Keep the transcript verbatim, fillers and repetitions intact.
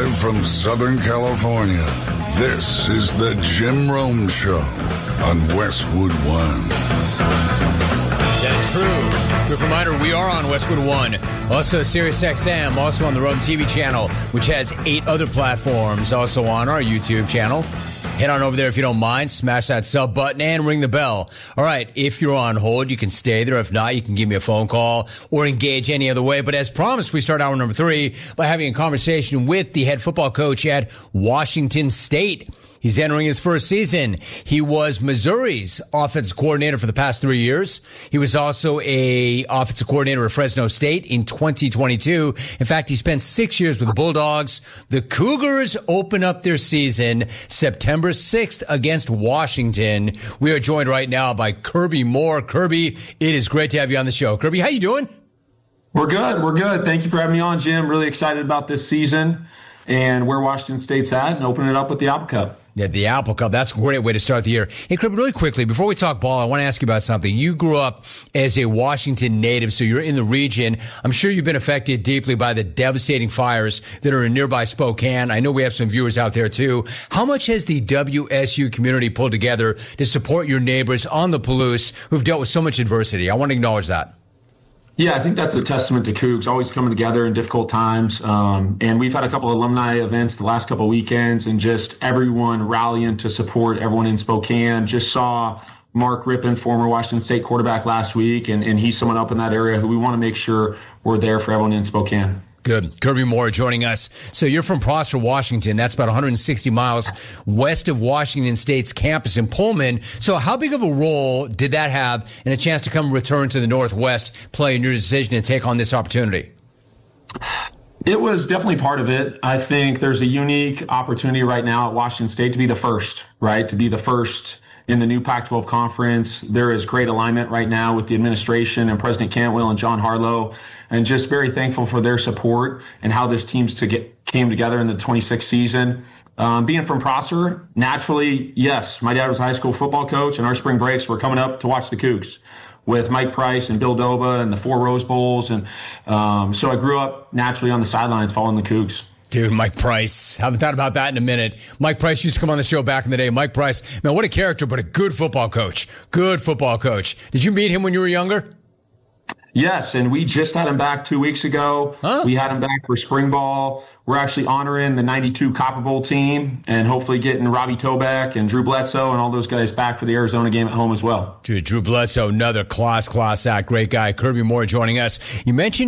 Live from Southern California, this is the Jim Rome Show on Westwood One. That's true. Quick reminder, we are on Westwood One. Also Sirius X M, also on the Rome T V channel, which has eight other platforms, also on our YouTube channel. Head on over there if you don't mind. Smash that sub button and ring the bell. All right, if you're on hold, you can stay there. If not, you can give me a phone call or engage any other way. But as promised, we start hour number three by having a conversation with the head football coach at Washington State. He's entering his first season. He was Missouri's offensive coordinator for the past three years. He was also a offensive coordinator at Fresno State in twenty twenty-two. In fact, he spent six years with the Bulldogs. The Cougars open up their season September sixth against Washington. We are joined right now by Kirby Moore. Kirby, it is great to have you on the show. Kirby, how you doing? We're good. We're good. Thank you for having me on, Jim. Really excited about this season and where Washington State's at and opening it up with the Apple Cup. Yeah, the Apple Cup. That's a great way to start the year. Hey, Kirby, really quickly, before we talk ball, I want to ask you about something. You grew up as a Washington native, so you're in the region. I'm sure you've been affected deeply by the devastating fires that are in nearby Spokane. I know we have some viewers out there, too. How much has the W S U community pulled together to support your neighbors on the Palouse who've dealt with so much adversity? I want to acknowledge that. Yeah, I think that's a testament to Cougs, always coming together in difficult times. Um, and we've had a couple of alumni events the last couple of weekends, and just everyone rallying to support everyone in Spokane. Just saw Mark Rippon, former Washington State quarterback, last week, and, and he's someone up in that area who we want to make sure we're there for everyone in Spokane. Good. Kirby Moore joining us. So you're from Prosser, Washington. That's about one hundred sixty miles west of Washington State's campus in Pullman. So how big of a role did that have in a chance to come return to the Northwest play in your decision to take on this opportunity? It was definitely part of it. I think there's a unique opportunity right now at Washington State to be the first, right? To be the first in the new Pac twelve conference. There is great alignment right now with the administration and President Cantwell and John Harlow, and just very thankful for their support and how this team's to get, came together in the twenty-sixth season. Um, being from Prosser, naturally, yes, my dad was a high school football coach, and our spring breaks were coming up to watch the Cougs with Mike Price and Bill Doba and the four Rose Bowls. And um, so I grew up naturally on the sidelines following the Cougs. Dude, Mike Price. Haven't thought about that in a minute. Mike Price used to come on the show back in the day. Mike Price, man, what a character, but a good football coach. Good football coach. Did you meet him when you were younger? Yes, and we just had him back two weeks ago. Huh? We had him back for spring ball. We're actually honoring the ninety-two Copper Bowl team and hopefully getting Robbie Toback and Drew Bledsoe and all those guys back for the Arizona game at home as well. Dude, Drew Bledsoe, another class, class act. Great guy. Kirby Moore joining us. You mentioned